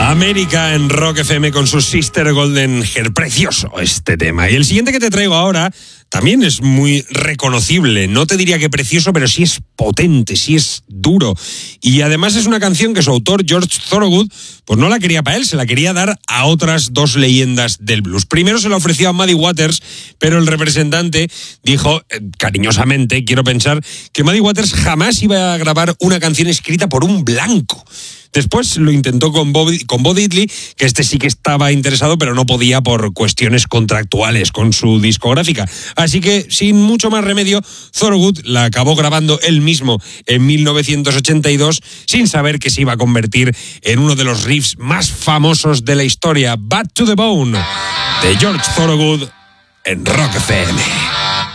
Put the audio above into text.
América en Rock FM con su Sister Golden Hair. Precioso este tema. Y el siguiente que te traigo ahora también es muy reconocible. No te diría que precioso, pero sí es potente, sí es duro. Y además es una canción que su autor, George Thorogood, pues no la quería para él, se la quería dar a otras dos leyendas del blues. Primero se la ofreció a Muddy Waters, pero el representante dijo, cariñosamente, quiero pensar, que Muddy Waters jamás iba a grabar una canción escrita por un blanco. Después lo intentó con Bo Diddley, que este sí que estaba interesado, pero no podía por cuestiones contractuales con su discográfica. Así que, sin mucho más remedio, Thorogood la acabó grabando él mismo en 1982, sin saber que se iba a convertir en uno de los riffs más famosos de la historia. Bad to the Bone, de George Thorogood, en Rock FM.